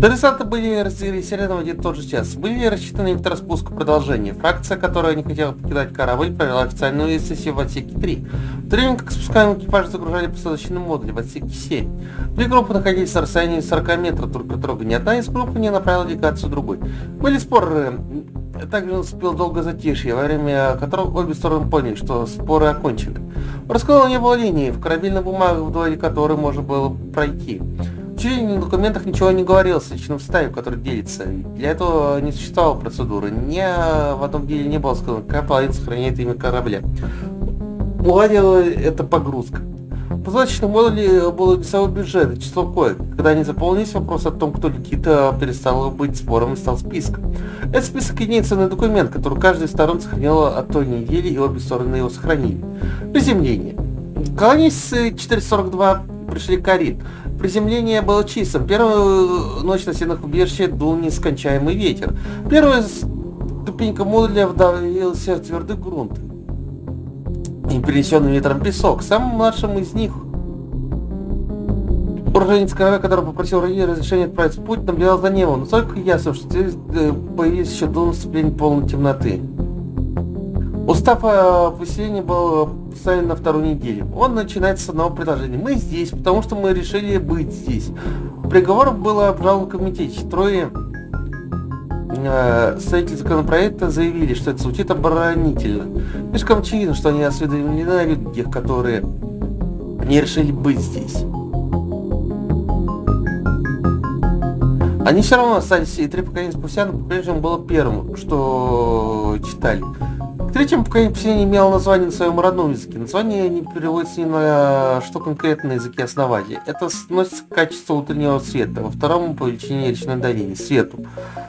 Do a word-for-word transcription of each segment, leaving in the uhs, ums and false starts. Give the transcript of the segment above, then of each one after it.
Адресаты были разделены в один и тот же час. Были рассчитаны некоторые спуск продолжения. Фракция, которая не хотела покидать корабль, провела официальную сессию в отсеке три. В то время как спускаемый экипаж загружали посадочные модули в отсеке семь. Две группы находились на расстоянии сорок метров друг от друга. Ни одна из групп не направила делегацию другой. Были споры. Также наступило долгое затишье, во время которого обе стороны поняли, что споры окончены. У раскола не было линии, в корабельной бумаге, вдоль которой можно было пройти. В учредительных документах ничего не говорилось о личном составе, который делится. Для этого не существовало процедуры. Ни в одном деле не было сказано, какая половина сохраняет имя корабля. Уладила это погрузка. В посадочном модуле был весовой бюджет и число коек. Когда они заполнились, вопрос о том, кто летит, перестал быть спором и стал списком. Это список единственный документ, который каждая из сторон сохраняла от той недели, и обе стороны его сохранили. Приземление. Колонисты четыреста сорок два пришли к Арит. Приземление было чистым. Первую ночь на стенах убежища дул нескончаемый ветер. Первая ступенька модуля вдавился в твердый грунт и перенесенный ветром песок. Самым младшим из них, уроженец корабля, который попросил родителей разрешения отправиться в путь, наблюдал за небом. Настолько ясно, что здесь появились еще до наступления полной темноты. Устав о поселении был поставлен на вторую неделю. Он начинается с одного предложения. Мы здесь, потому что мы решили быть здесь. Приговор был обжалован в комитете. Трое э, строители законопроекта заявили, что это звучит оборонительно. Слишком очевидно, что они осведомлены о людях, которые не решили быть здесь. Они все равно остались, и три поколения спустя, но по-прежнему было первым, что читали. Третьему поколению поселение имело название на своем родном языке. Название не переводится ни на что конкретно на языке основателя. Это относится к качеству утреннего света. Во втором по величине речной долины, свету,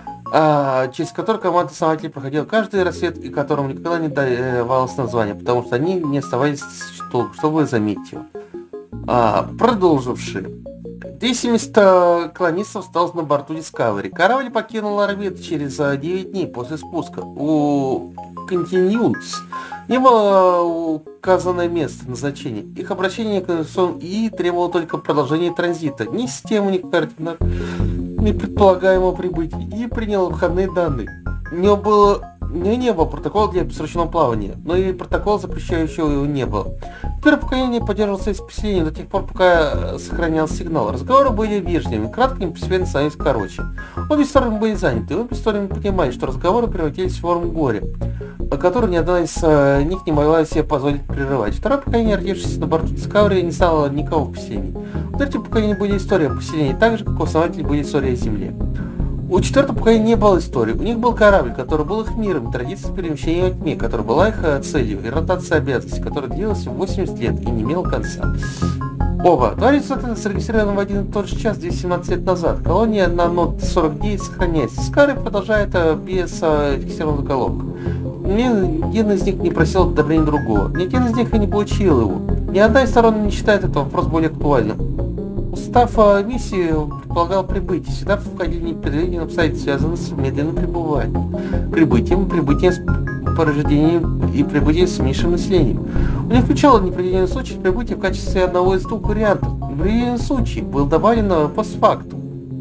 а, через который команда основателей проходила каждый рассвет, и которому никогда не давалось название, потому что они не оставались, чтобы заметить его. А, продолжившие. двести семьдесят колонистов осталось на борту Discovery. Корабль покинул орбиту через девять дней после спуска. У Continuance не было указанное место назначения. Их обращение к и требовало только продолжения транзита. Ни системы, ни координат, ни предполагаемого прибытия. И принял входные данные. У него было не, не было протокола для бессрочного плавания, но и протокола, запрещающего его, не было. Первое поколение поддерживало связь с поселением до тех пор, пока сохранялся сигнал. Разговоры были вежливыми, кратко и постепенно становились короче. Обе стороны были заняты, и обе стороны понимали, что разговоры превратились в форму горя, которую ни одна из э, них не могла себе позволить прерывать. Второе поколение, родившееся на борту Discovery, не знало никого в поселении. У третьего поколения были истории о поселении, так же, как у основателей были истории о Земле. У четвертого поколения не было истории. У них был корабль, который был их миром, и традиция перемещения во тьме, которая была их целью, и ротация обязанностей, которая длилась восемьдесят лет и не имела конца. Оба. Два результата зарегистрированы в один и тот же час двести семнадцать лет назад. Колония на нот сорок девять сохраняется. Скары продолжает без а, фиксированного заголовка. Ни один из них не просил одобрения другого. Ни один из них и не получил его. Ни одна из сторон не считает этот вопрос более актуальным. Устав миссии предполагал прибытие. Сюда входили непредвиденные обстоятельства, связанные с медленным пребыванием, прибытием, прибытием с порождением и прибытием с меньшим населением. Он не включал непредвиденный случай прибытия в качестве одного из двух вариантов. Непредвиденный случай был добавлен постфактум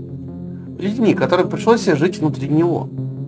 людьми, которым пришлось жить внутри него.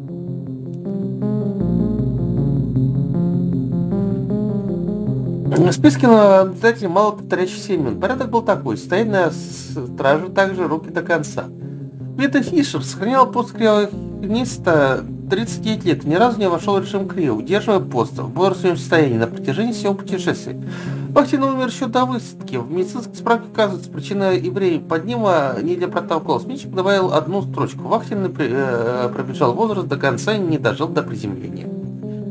В списке наблюдателей мало повторяющихся имен. Порядок был такой. Стоять на страже также руки до конца. Вита Фишер сохранял пост криогениста тридцать девять лет и ни разу не вошел в режим крио, удерживая пост в бодрствующем состоянии на протяжении всего путешествия. Вахтенный умер еще до высадки. В медицинской справке указывается причина и время подъема не для протокола. Сменщик добавил одну строчку. Вахтенный при, э, пробежал возраст до конца и не дожил до приземления.